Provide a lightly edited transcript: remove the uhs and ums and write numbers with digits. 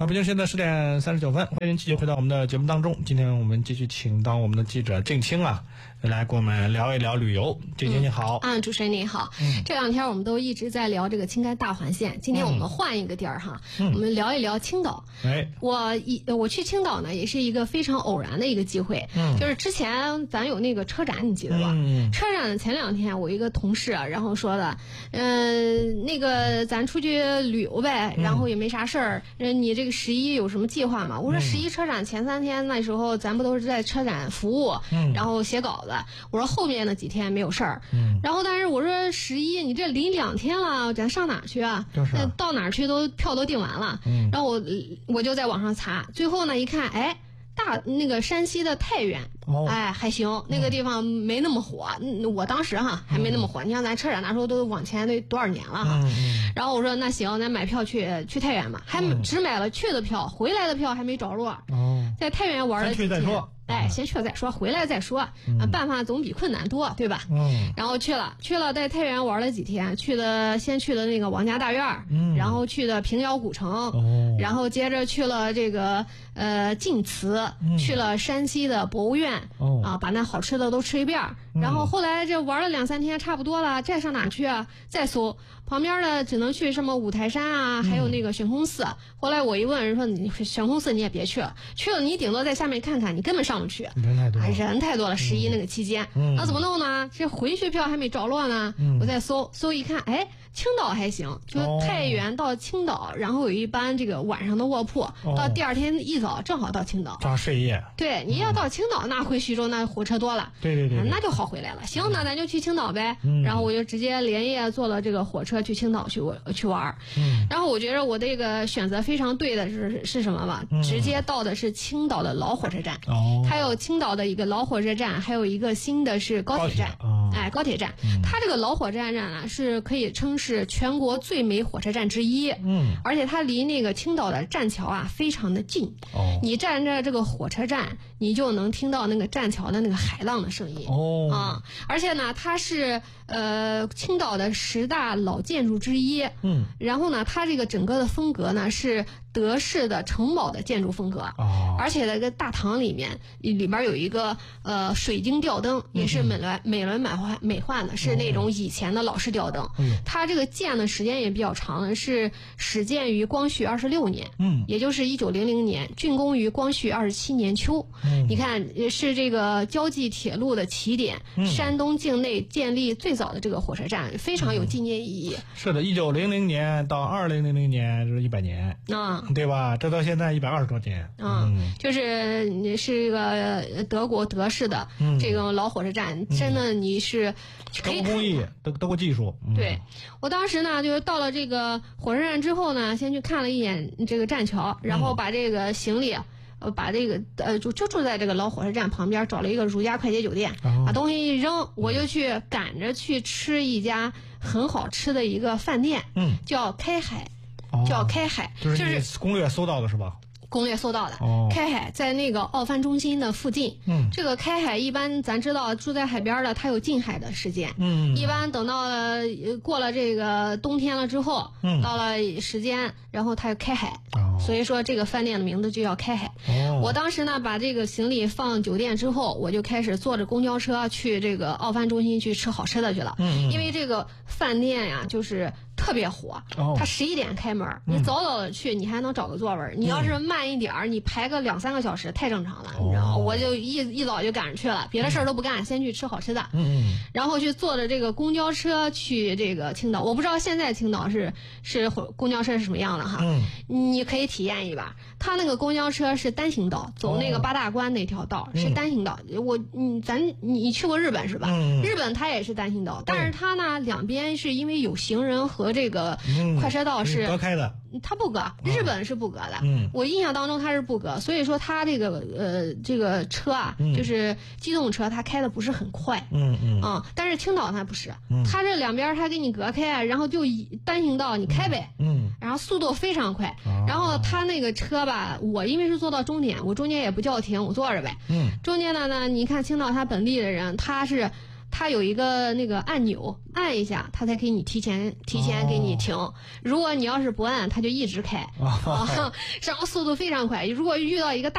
好，北京现在10点39分，欢迎继续回到我们的节目当中。今天我们继续请到我们的记者静清来跟我们聊一聊旅游。静清你好。 主持人你好。这两天我们都一直在聊这个青甘大环线，今天我们换一个地儿哈，我们聊一聊青岛。我去青岛呢，也是一个非常偶然的一个机会。就是之前咱有那个车展，你记得吧？车展前2天，我一个同事然后说的，那个咱出去旅游呗，然后也没啥事儿。你这个11有什么计划吗？我说11车展前3天那时候咱不都是在车展服务，然后写稿子。我说后面的几天没有事儿。然后但是我说11你这临2天了，咱上哪去啊？到哪儿去票都订完了。然后我就在网上查，最后呢一看，那个山西的太原，还行，那个地方没那么火。我当时还没那么火。你像咱车展那时候都往前多少年了哈。然后我说那行，咱买票去太原吧，还只买了去的票，回来的票还没着落。在太原玩了几天。先去了再说，回来再说。办法总比困难多，对吧？然后去了，在太原玩了几天，先去的那个王家大院，然后去的平遥古城，然后接着去了这个晋祠，去了山西的博物院，把那好吃的都吃一遍。然后后来这玩了2-3天差不多了，再上哪去啊？再搜旁边的只能去什么五台山啊，还有那个悬空寺。后来我一问人说，你悬空寺你也别去了，去了你顶多在下面看看，你根本上不去，人太多了。11那个期间，那怎么弄呢？这回去票还没着落呢。我再搜一看，青岛还行，就太原到青岛，然后有一班这个晚上的卧铺，到第2天一早正好到青岛， 正好睡一夜。 对，你要到青岛，那回徐州那火车多了， 对， 那就好回来了。行，那咱就去青岛呗。然后我就直接连夜坐了这个火车去青岛去玩。然后我觉得我这个选择非常对的是什么吧？直接到的是青岛的老火车站。还有青岛的一个老火车站，还有一个新的是高铁站。高铁站，它这个老火车站啊是可以称是全国最美火车站之一。而且它离那个青岛的栈桥非常的近。你站在这个火车站，你就能听到那个栈桥的那个海浪的声音。而且呢，它是青岛的10大老建筑之一。然后呢，它这个整个的风格呢是德式的城堡的建筑风格。而且那个大堂里面有一个水晶吊灯，也是美轮美奂的，是那种以前的老式吊灯。它这个建的时间也比较长，是始建于光绪26年，也就是1900年，竣工于光绪27年秋。你看，是这个交际铁路的起点，山东境内建立最早的这个火车站，非常有纪念意义。 是的，1900年到2000年就是100年对吧？这到现在120多年。 就是是一个德国德式的这种老火车站，真的你是德国工艺，德国技术。 对，我当时呢就是到了这个火车站之后呢，先去看了一眼这个栈桥，然后把这个行李把这个就住在这个老火车站旁边，找了一个如家快捷酒店，把东西一扔，我就赶着去吃一家很好吃的一个饭店，叫开海。 就是你攻略搜到的是吧？ 攻略搜到的。开海在那个奥帆中心的附近。这个开海一般咱知道住在海边的，它有近海的时间。一般等到过了这个冬天了之后，到了时间，然后它就开海。所以说这个饭店的名字就叫开海。我当时呢把这个行李放酒店之后，我就开始坐着公交车去这个奥帆中心去吃好吃的去了。因为这个饭店呀就是特别火，它11点开门，你早的去你还能找个座位，你要是慢一点你排个2-3个小时太正常了，你知道吗？我就一早就赶上去了，别的事儿都不干，先去吃好吃的。然后去坐着这个公交车去这个青岛。我不知道现在青岛是公交车是什么样的哈。你可以体验一把，它那个公交车是单行道，走那个八大关那条道是单行道。你去过日本是吧？日本它也是单行道，但是它呢两边是因为有行人和这个快车道是隔开的。 它不隔，日本是不隔的。我印象当中它是不隔，所以说它这个车啊，就是机动车，它开的不是很快。但是青岛它不是，它这两边它给你隔开，然后就单行道你开呗。然后速度非常快。然后它那个车吧，我因为是坐到终点，我中间也不叫停，我坐着呗。中间的呢，你看青岛它本地的人，他它有一个那个按钮，按一下它才给你提前给你停。如果你要是不按，它就一直开，然后速度非常快。如果遇到一个大